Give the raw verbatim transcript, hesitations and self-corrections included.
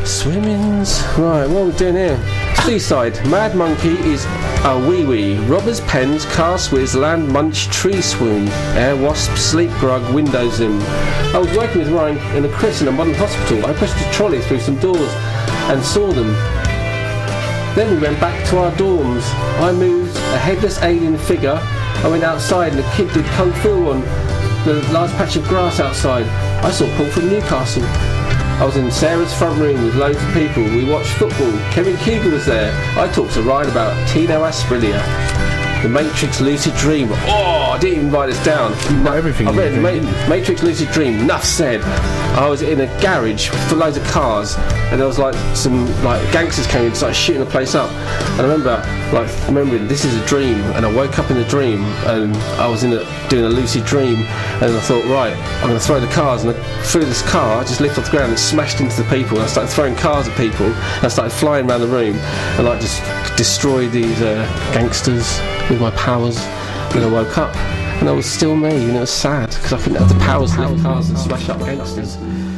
Swimmings. Right, what are we doing here? Seaside. Mad Monkey is a wee wee. Robbers, pens, car swizz, land munch, tree swoon. Air wasp, sleep grug, windows in. I was working with Ryan and Chris in a modern hospital. I pushed a trolley through some doors and saw them. Then we went back to our dorms. I moved a headless alien figure. I went outside and a kid did kung fu on the large patch of grass outside. I saw Paul from Newcastle. I was in Sarah's front room with loads of people. We watched football. Kevin Keegan was there. I talked to Ryan about Tino Asprilia. The Matrix Lucid Dream. Oh, I didn't even write this down. Not everything. I read Ma- Matrix Lucid Dream. Nuff said. I was in a garage for loads of cars, and there was like some like gangsters came in and started shooting the place up. And I remember like remembering this is a dream, and I woke up in a dream, and I was in a, doing a lucid dream, and I thought, right, I'm going to throw the cars, and I threw this car. I just lifted off the ground and smashed into the people. And I started throwing cars at people, and I started flying around the room, and like just destroyed these uh, gangsters with my powers. And then I woke up, and I was still me, and it was sad because I couldn't have the powers to lift cars and smash up gangsters.